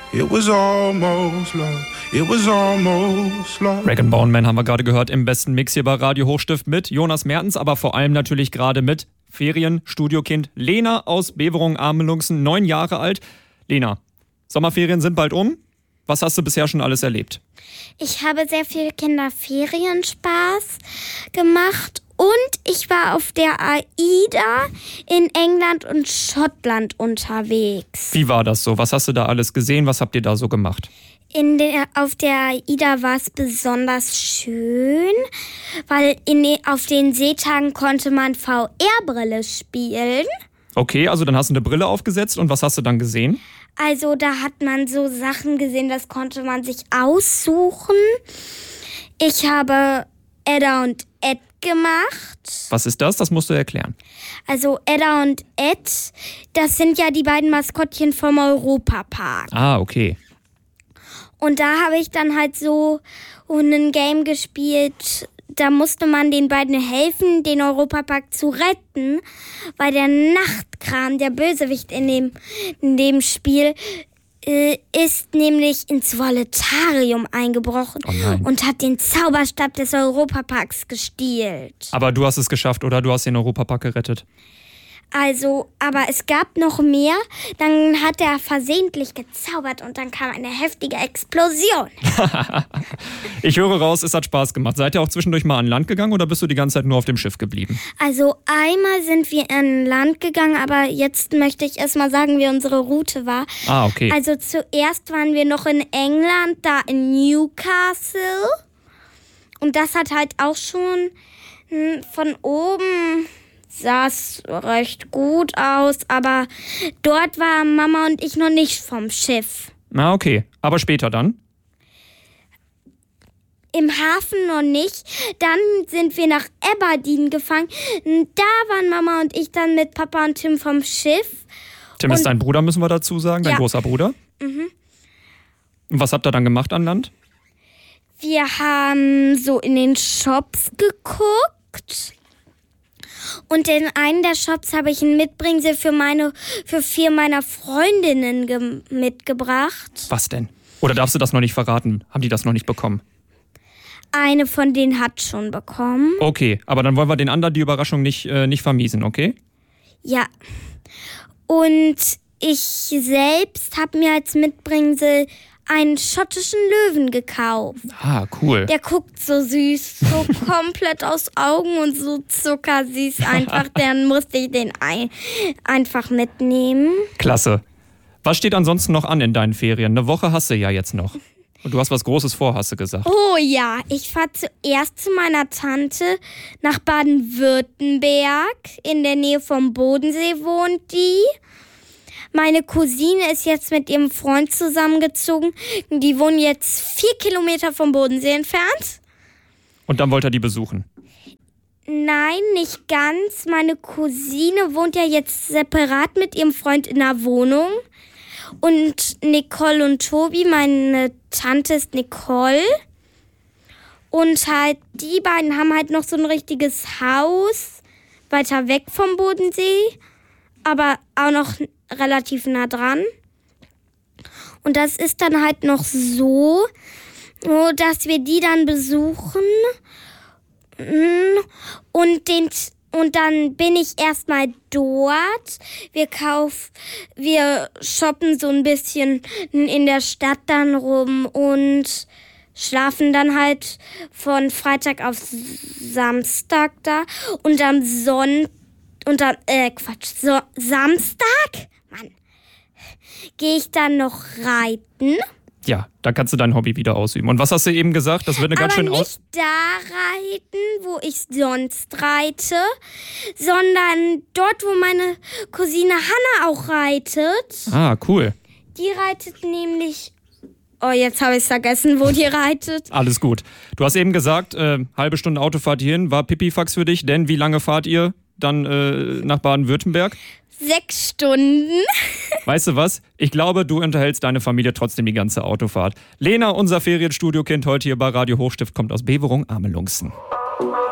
It was almost love. It was almost love. Rag & Bone Man haben wir gerade gehört im besten Mix hier bei Radio Hochstift mit Jonas Mertens, aber vor allem natürlich gerade mit Ferien-Studiokind Lena aus Beverungen-Amelungsen, 9 Jahre alt. Lena, Sommerferien sind bald um. Was hast du bisher schon alles erlebt? Ich habe sehr viel Kinderferienspaß gemacht und ich war auf der AIDA in England und Schottland unterwegs. Wie war das so? Was hast du da alles gesehen? Was habt ihr da so gemacht? Auf der AIDA war es besonders schön, weil auf den Seetagen konnte man VR-Brille spielen. Okay, also dann hast du eine Brille aufgesetzt und was hast du dann gesehen? Also da hat man so Sachen gesehen, das konnte man sich aussuchen. Ich habe Edda und Ed gemacht. Was ist das? Das musst du erklären. Also Edda und Ed, das sind ja die beiden Maskottchen vom Europapark. Ah, okay. Und da habe ich dann halt so ein Game gespielt. Da musste man den beiden helfen, den Europapark zu retten, weil der Nachtkram, der Bösewicht in dem Spiel, ist nämlich ins Voletarium eingebrochen und hat den Zauberstab des Europaparks gestiehlt. Aber du hast es geschafft, oder? Du hast den Europapark gerettet. Also, aber es gab noch mehr. Dann hat er versehentlich gezaubert und dann kam eine heftige Explosion. Ich höre raus, es hat Spaß gemacht. Seid ihr auch zwischendurch mal an Land gegangen oder bist du die ganze Zeit nur auf dem Schiff geblieben? Also einmal sind wir an Land gegangen, aber jetzt möchte ich erst mal sagen, wie unsere Route war. Ah, okay. Also zuerst waren wir noch in England, da in Newcastle. Und das hat halt auch schon von oben... sah es recht gut aus, aber dort waren Mama und ich noch nicht vom Schiff. Na, okay. Aber später dann? Im Hafen noch nicht. Dann sind wir nach Aberdeen gefahren. Da waren Mama und ich dann mit Papa und Tim vom Schiff. Tim ist dein Bruder, müssen wir dazu sagen, dein großer Bruder. Mhm. Und was habt ihr dann gemacht an Land? Wir haben so in den Shops geguckt. Und in einem der Shops habe ich ein Mitbringsel für 4 meiner Freundinnen mitgebracht. Was denn? Oder darfst du das noch nicht verraten? Haben die das noch nicht bekommen? Eine von denen hat schon bekommen. Okay, aber dann wollen wir den anderen die Überraschung nicht vermiesen, okay? Ja. Und ich selbst habe mir als Mitbringsel einen schottischen Löwen gekauft. Ah, cool. Der guckt so süß, so komplett aus Augen und so zuckersüß einfach. Dann musste ich den einfach mitnehmen. Klasse. Was steht ansonsten noch an in deinen Ferien? Eine Woche hast du ja jetzt noch. Und du hast was Großes vor, hast du gesagt. Oh ja, ich fahre zuerst zu meiner Tante nach Baden-Württemberg. In der Nähe vom Bodensee wohnt die. Meine Cousine ist jetzt mit ihrem Freund zusammengezogen. Die wohnen jetzt 4 Kilometer vom Bodensee entfernt. Und dann wollt ihr die besuchen? Nein, nicht ganz. Meine Cousine wohnt ja jetzt separat mit ihrem Freund in einer Wohnung. Und Nicole und Tobi, meine Tante ist Nicole. Und halt, die beiden haben halt noch so ein richtiges Haus weiter weg vom Bodensee. Aber auch noch relativ nah dran. Und das ist dann halt noch so, dass wir die dann besuchen. Und dann bin ich erstmal dort. Wir shoppen so ein bisschen in der Stadt dann rum und schlafen dann halt von Freitag auf Samstag da. Und am Samstag, gehe ich dann noch reiten. Ja, da kannst du dein Hobby wieder ausüben. Und was hast du eben gesagt? Das wird eine ganz schön Aber nicht da reiten, wo ich sonst reite, sondern dort, wo meine Cousine Hanna auch reitet. Ah, cool. Die reitet nämlich... Oh, jetzt habe ich vergessen, wo die reitet. Alles gut. Du hast eben gesagt, halbe Stunde Autofahrt hierhin war Pipifax für dich, denn wie lange fahrt ihr dann nach Baden-Württemberg? 6 Stunden. Weißt du was? Ich glaube, du unterhältst deine Familie trotzdem die ganze Autofahrt. Lena, unser Ferienstudiokind heute hier bei Radio Hochstift, kommt aus Beverungen-Amelungsen.